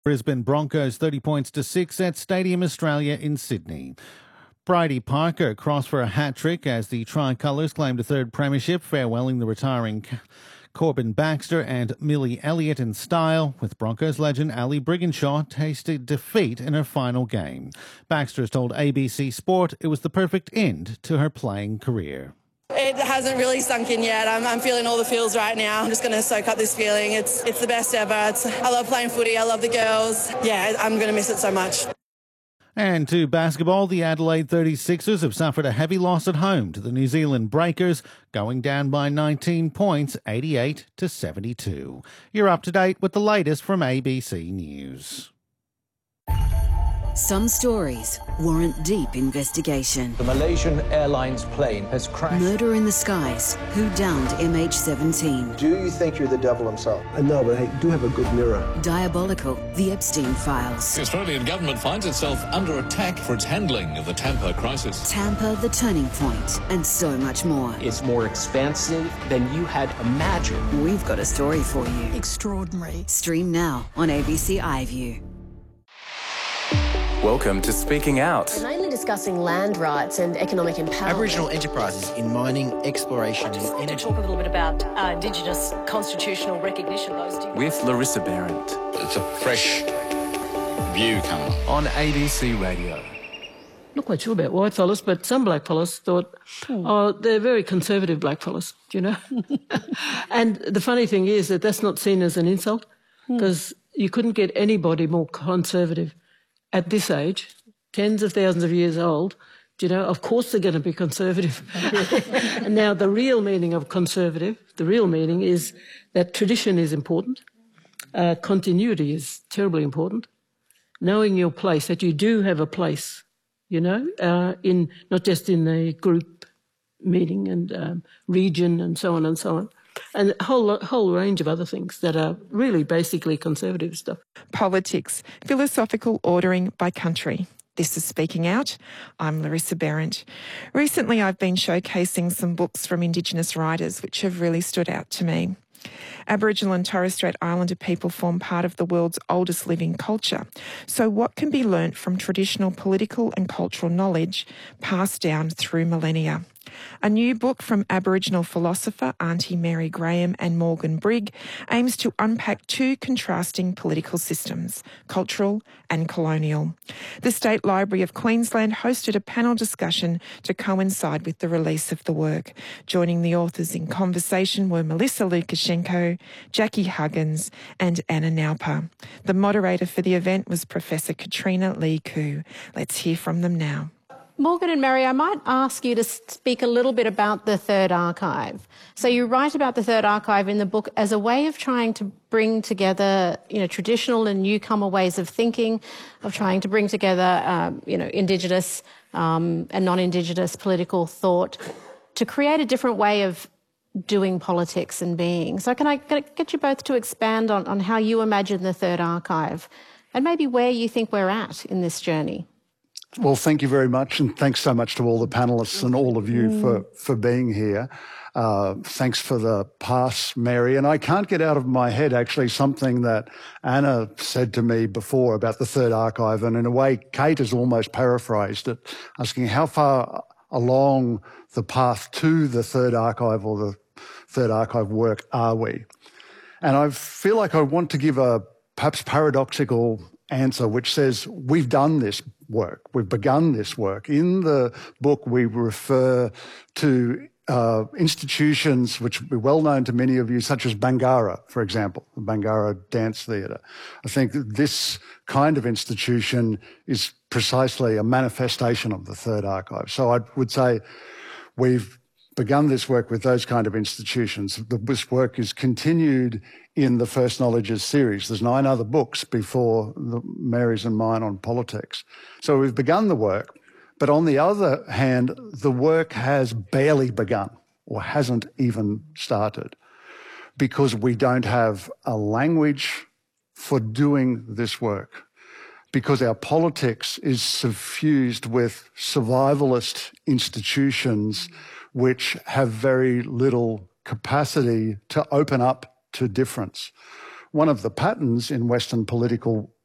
Brisbane Broncos 30 points to 6 at Stadium Australia in Sydney. Bridie Parker crossed for a hat-trick as the Tricolours claimed a third premiership, farewelling the retiring Corbin Baxter and Millie Elliott in style, with Broncos legend Ali Brigginshaw tasted defeat in her final game. Baxter has told ABC Sport it was the perfect end to her playing career. It hasn't really sunk in yet. I'm feeling all the feels right now. I'm just going to soak up this feeling. It's the best ever. I love playing footy. I love the girls. Yeah, I'm going to miss it so much. And to basketball, the Adelaide 36ers have suffered a heavy loss at home to the New Zealand Breakers, going down by 19 points, 88 to 72. You're up to date with the latest from ABC News. Some stories warrant deep investigation. The Malaysian Airlines plane has crashed. Murder in the skies. Who downed MH17? Do you think you're the devil himself? No, but I do have a good mirror. Diabolical. The Epstein Files. The Australian government finds itself under attack for its handling of the Tampa crisis. Tampa, the turning point, and so much more. It's more expansive than you had imagined. We've got a story for you. Extraordinary. Stream now on ABC iView. Welcome to Speaking Out. We're mainly discussing land rights and economic empowerment. Aboriginal enterprises in mining, exploration and energy. To talk a little bit about Indigenous constitutional recognition. With Larissa Behrendt. It's a fresh view coming on ABC Radio. Not quite sure about white fellas, but some black fellas thought, oh, they're very conservative black fellas, you know. And the funny thing is that that's not seen as an insult, because you couldn't get anybody more conservative at this age, tens of thousands of years old. You know, of course they're going to be conservative. And now the real meaning of conservative, the real meaning is that tradition is important, continuity is terribly important, knowing your place, that you do have a place, you know, in not just in the group meeting and region and so on, and a whole range of other things that are really basically conservative stuff. Politics, philosophical ordering by country. This is Speaking Out. I'm Larissa Behrendt. Recently I've been showcasing some books from Indigenous writers which have really stood out to me. Aboriginal and Torres Strait Islander people form part of the world's oldest living culture. So what can be learnt from traditional political and cultural knowledge passed down through millennia? A new book from Aboriginal philosopher Auntie Mary Graham and Morgan Brigg aims to unpack two contrasting political systems, cultural and colonial. The State Library of Queensland hosted a panel discussion to coincide with the release of the work. Joining the authors in conversation were Melissa Lukashenko, Jackie Huggins and Anna Naupa. The moderator for the event was Professor Katrina Lee Koo. Let's hear from them now. Morgan and Mary, I might ask you to speak a little bit about the Third Archive. So you write about the Third Archive in the book as a way of trying to bring together, you know, traditional and newcomer ways of thinking, of trying to bring together, you know, Indigenous and non-Indigenous political thought to create a different way of doing politics and being. So can I get you both to expand on how you imagine the Third Archive and maybe where you think we're at in this journey? Well, thank you very much, and thanks so much to all the panellists and all of you for being here. Thanks for the pass, Mary. And I can't get out of my head, actually, something that Anna said to me before about the Third Archive, and in a way, Kate has almost paraphrased it, asking how far along the path to the Third Archive or the Third Archive work are we? And I feel like I want to give a perhaps paradoxical answer, which says we've done this work, we've begun this work. In the book, we refer to institutions which will be well known to many of you, such as Bangarra, for example, the Bangarra Dance Theatre. I think that this kind of institution is precisely a manifestation of the Third Archive. So I would say we've begun this work with those kind of institutions. This work is continued in the First Knowledges series. There's 9 other books before Mary's and mine on politics. So we've begun the work, but on the other hand, the work has barely begun or hasn't even started because we don't have a language for doing this work, because our politics is suffused with survivalist institutions which have very little capacity to open up to difference. One of the patterns in Western political